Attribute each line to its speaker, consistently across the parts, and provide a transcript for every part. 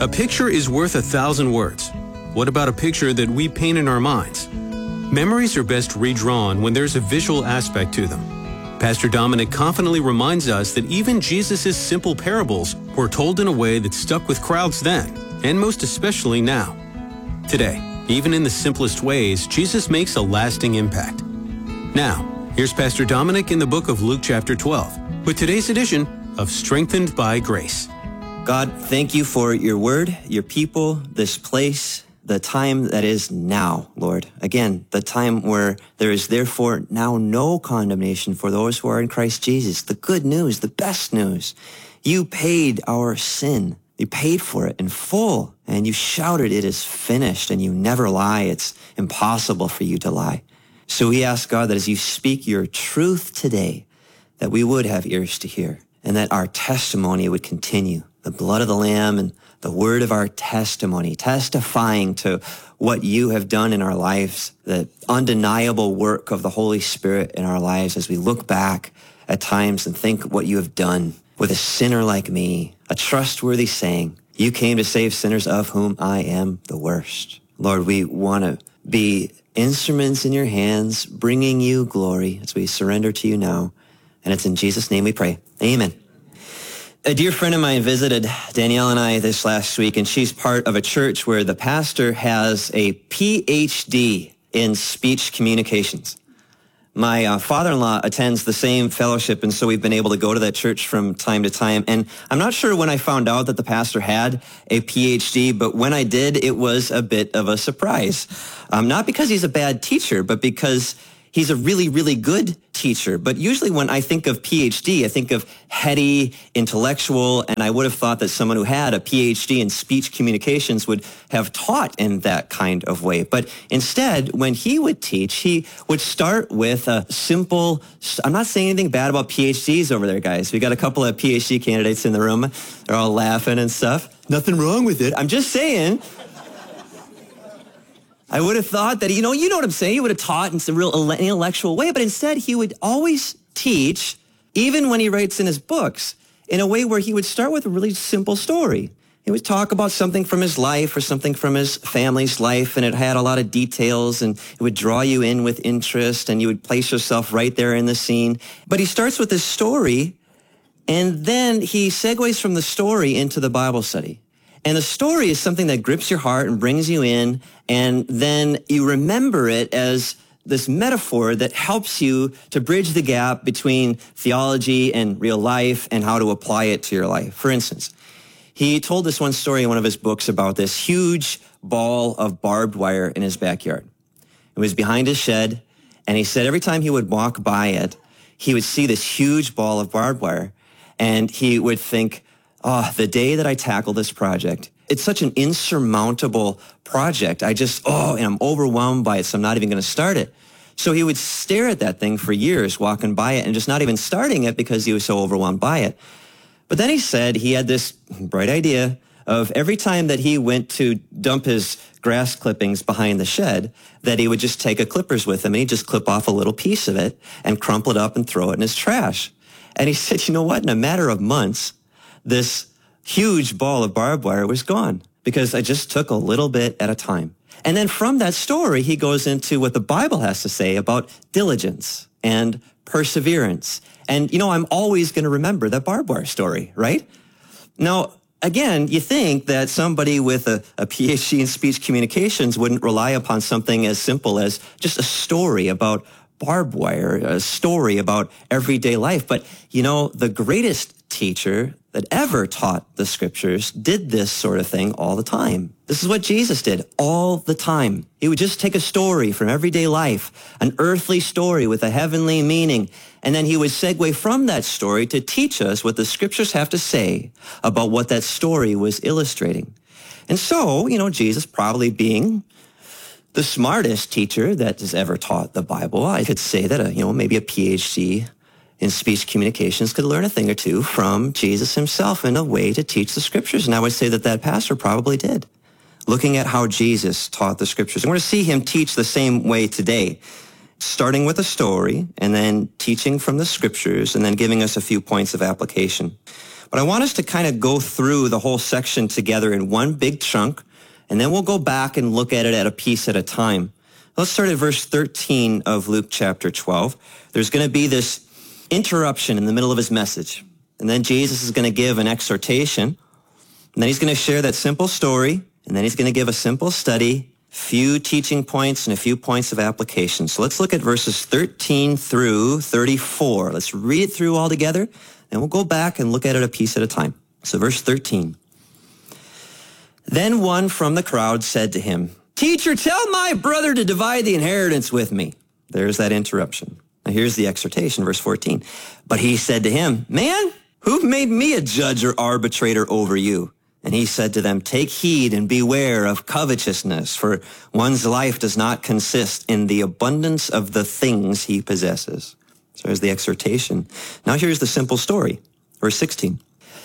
Speaker 1: A picture is worth 1,000 words. What about a picture that we paint in our minds? Memories are best redrawn when there's a visual aspect to them. Pastor Dominic confidently reminds us that even Jesus' simple parables were told in a way that stuck with crowds then, and most especially now. Today, even in the simplest ways, Jesus makes a lasting impact. Now, here's Pastor Dominic in the book of Luke chapter 12, with today's edition of Strengthened by Grace.
Speaker 2: God, thank you for your word, your people, this place, the time that is now, Lord. Again, the time where there is therefore now no condemnation for those who are in Christ Jesus. The good news, the best news. You paid our sin. You paid for it in full, and you shouted, "It is finished," and you never lie. It's impossible for you to lie. So we ask, God, that as you speak your truth today, that we would have ears to hear, and that our testimony would continue. The blood of the Lamb and the word of our testimony, testifying to what you have done in our lives, the undeniable work of the Holy Spirit in our lives as we look back at times and think what you have done with a sinner like me, a trustworthy saying, you came to save sinners of whom I am the worst. Lord, we want to be instruments in your hands, bringing you glory as we surrender to you now. And it's in Jesus' name we pray. Amen. A dear friend of mine visited Danielle and I this last week, and she's part of a church where the pastor has a PhD in speech communications. My father-in-law attends the same fellowship, and so we've been able to go to that church from time to time. And I'm not sure when I found out that the pastor had a PhD, but when I did, it was a bit of a surprise. Not because he's a bad teacher, but because he's a really, really good teacher. But usually when I think of PhD, I think of heady, intellectual, and I would have thought that someone who had a PhD in speech communications would have taught in that kind of way. But instead, when he would teach, he would start with a simple, I'm not saying anything bad about PhDs over there, guys. We got a couple of PhD candidates in the room. They're all laughing and stuff. Nothing wrong with it. I'm just saying, I would have thought that, you know what I'm saying? He would have taught in some real intellectual way, but instead he would always teach, even when he writes in his books, in a way where he would start with a really simple story. He would talk about something from his life or something from his family's life, and it had a lot of details, and it would draw you in with interest, and you would place yourself right there in the scene. But he starts with this story, and then he segues from the story into the Bible study. And the story is something that grips your heart and brings you in, and then you remember it as this metaphor that helps you to bridge the gap between theology and real life and how to apply it to your life. For instance, he told this one story in one of his books about this huge ball of barbed wire in his backyard. It was behind his shed, and he said every time he would walk by it, he would see this huge ball of barbed wire, and he would think, the day that I tackle this project, it's such an insurmountable project. And I'm overwhelmed by it, so I'm not even going to start it. So he would stare at that thing for years, walking by it, and just not even starting it because he was so overwhelmed by it. But then he said he had this bright idea of every time that he went to dump his grass clippings behind the shed, that he would just take a clippers with him, and he'd just clip off a little piece of it and crumple it up and throw it in his trash. And he said, you know what? In a matter of months, this huge ball of barbed wire was gone because I just took a little bit at a time. And then from that story, he goes into what the Bible has to say about diligence and perseverance. And, I'm always going to remember that barbed wire story, right? Now, again, you think that somebody with a PhD in speech communications wouldn't rely upon something as simple as just a story about barbed wire, a story about everyday life. But, the greatest teacher that ever taught the scriptures did this sort of thing all the time. This is what Jesus did all the time. He would just take a story from everyday life, an earthly story with a heavenly meaning, and then he would segue from that story to teach us what the scriptures have to say about what that story was illustrating. And so, Jesus, probably being the smartest teacher that has ever taught the Bible, I could say that maybe a PhD in speech communications could learn a thing or two from Jesus himself in a way to teach the scriptures. And I would say that pastor probably did, looking at how Jesus taught the scriptures. And we're going to see him teach the same way today, starting with a story and then teaching from the scriptures and then giving us a few points of application. But I want us to kind of go through the whole section together in one big chunk, and then we'll go back and look at it at a piece at a time. Let's start at verse 13 of Luke chapter 12. There's going to be this interruption in the middle of his message. And then Jesus is going to give an exhortation. And then he's going to share that simple story. And then he's going to give a simple study, few teaching points, and a few points of application. So let's look at verses 13 through 34. Let's read it through all together. And we'll go back and look at it a piece at a time. So verse 13. Then one from the crowd said to him, "Teacher, tell my brother to divide the inheritance with me." There's that interruption. Now here's the exhortation, verse 14. But he said to him, "Man, who made me a judge or arbitrator over you?" And he said to them, "Take heed and beware of covetousness, for one's life does not consist in the abundance of the things he possesses." So there's the exhortation. Now here's the simple story. Verse 16.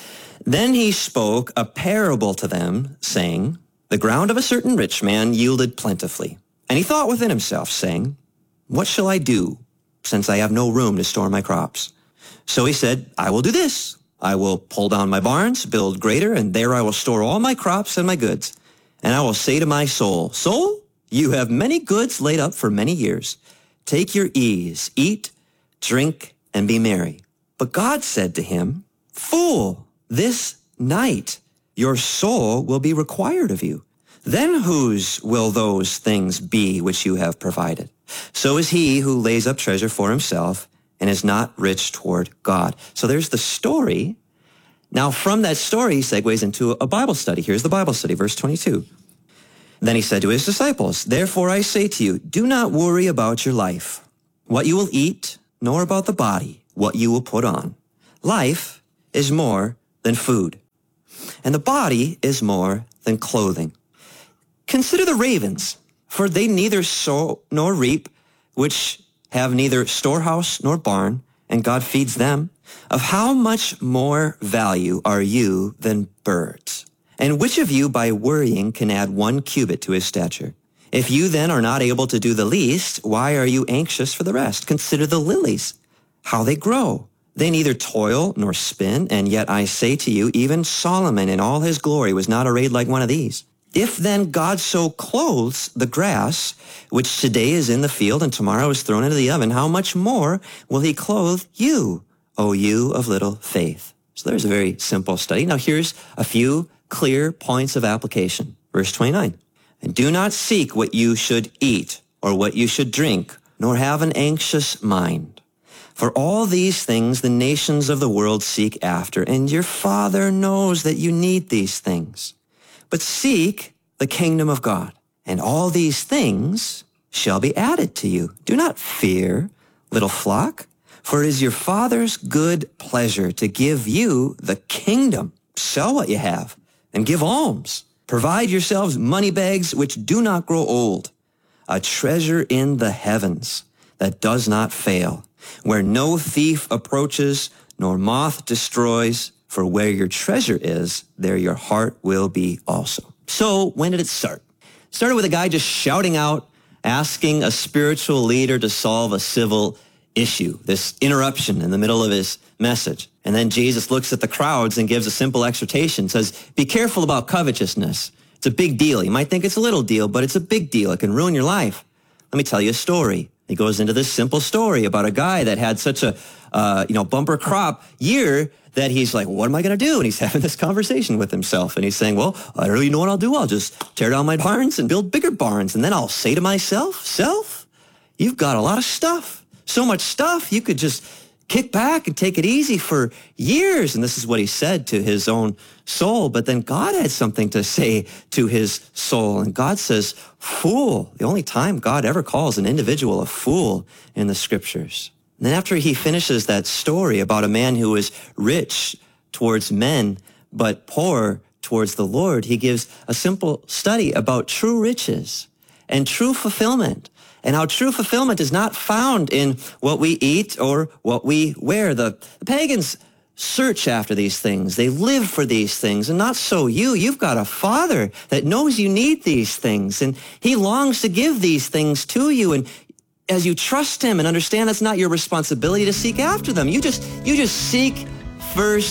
Speaker 2: Then he spoke a parable to them, saying, "The ground of a certain rich man yielded plentifully. And he thought within himself, saying, 'What shall I do, since I have no room to store my crops?' So he said, 'I will do this. I will pull down my barns, build greater, and there I will store all my crops and my goods. And I will say to my soul, Soul, you have many goods laid up for many years. Take your ease, eat, drink, and be merry.' But God said to him, 'Fool, this night your soul will be required of you. Then whose will those things be which you have provided? So is he who lays up treasure for himself and is not rich toward God.'" So there's the story. Now from that story, he segues into a Bible study. Here's the Bible study, verse 22. Then he said to his disciples, "Therefore I say to you, do not worry about your life, what you will eat, nor about the body, what you will put on. Life is more than food, and the body is more than clothing. Consider the ravens, for they neither sow nor reap, which have neither storehouse nor barn, and God feeds them. Of how much more value are you than birds? And which of you by worrying can add 1 cubit to his stature? If you then are not able to do the least, why are you anxious for the rest? Consider the lilies, how they grow. They neither toil nor spin, and yet I say to you, even Solomon in all his glory was not arrayed like one of these. If then God so clothes the grass, which today is in the field and tomorrow is thrown into the oven, how much more will he clothe you, O you of little faith?" So there's a very simple study. Now here's a few clear points of application. Verse 29. "And do not seek what you should eat or what you should drink, nor have an anxious mind. For all these things the nations of the world seek after, and your Father knows that you need these things. But seek the kingdom of God, and all these things shall be added to you. Do not fear, little flock, for it is your Father's good pleasure to give you the kingdom. Sell what you have and give alms. Provide yourselves money bags which do not grow old, a treasure in the heavens that does not fail, where no thief approaches nor moth destroys. For where your treasure is, there your heart will be also." So when did it start? It started with a guy just shouting out, asking a spiritual leader to solve a civil issue, this interruption in the middle of his message. And then Jesus looks at the crowds and gives a simple exhortation, says, be careful about covetousness. It's a big deal. You might think it's a little deal, but it's a big deal. It can ruin your life. Let me tell you a story. He goes into this simple story about a guy that had such a bumper crop year that he's like, what am I going to do? And he's having this conversation with himself. And he's saying, well, I don't really know what I'll do. I'll just tear down my barns and build bigger barns. And then I'll say to myself, self, you've got a lot of stuff. So much stuff. You could just kick back and take it easy for years. And this is what he said to his own soul. But then God had something to say to his soul. And God says, fool. The only time God ever calls an individual a fool in the scriptures. And then after he finishes that story about a man who was rich towards men, but poor towards the Lord, he gives a simple study about true riches and true fulfillment, and how true fulfillment is not found in what we eat or what we wear. The pagans search after these things. They live for these things, and not so you. You've got a Father that knows you need these things, and he longs to give these things to you. And as you trust him and understand that's not your responsibility to seek after them, you just seek first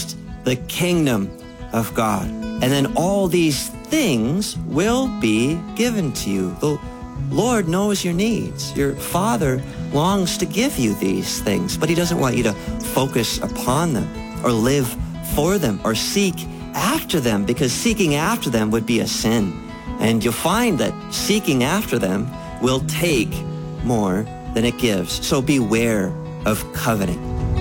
Speaker 2: the kingdom of God. And then all these things will be given to you. The Lord knows your needs. Your Father longs to give you these things, but he doesn't want you to focus upon them or live for them or seek after them, because seeking after them would be a sin. And you'll find that seeking after them will take more than it gives. So beware of coveting.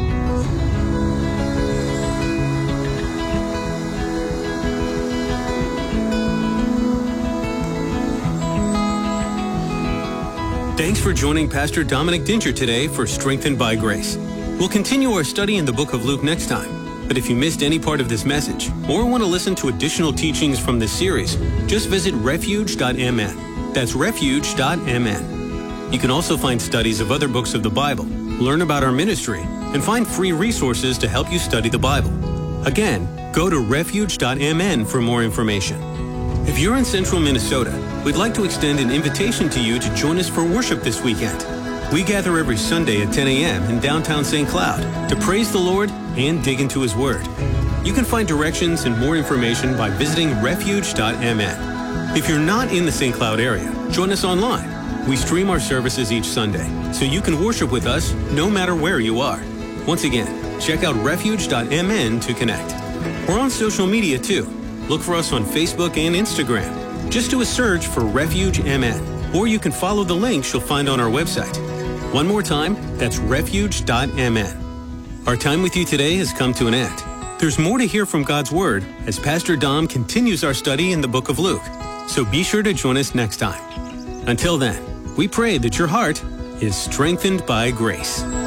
Speaker 1: Thanks for joining Pastor Dominic Dinger today for Strengthened by Grace. We'll continue our study in the book of Luke next time. But if you missed any part of this message or want to listen to additional teachings from this series, just visit refuge.mn. That's refuge.mn. You can also find studies of other books of the Bible, learn about our ministry, and find free resources to help you study the Bible. Again, go to refuge.mn for more information. If you're in central Minnesota, we'd like to extend an invitation to you to join us for worship this weekend. We gather every Sunday at 10 a.m. in downtown St. Cloud to praise the Lord and dig into His Word. You can find directions and more information by visiting refuge.mn. If you're not in the St. Cloud area, join us online. We stream our services each Sunday, so you can worship with us no matter where you are. Once again, check out refuge.mn to connect. We're on social media too. Look for us on Facebook and Instagram. Just do a search for Refuge MN, or you can follow the links you'll find on our website. One more time, that's refuge.mn. Our time with you today has come to an end. There's more to hear from God's Word as Pastor Dom continues our study in the book of Luke. So be sure to join us next time. Until then, we pray that your heart is strengthened by grace.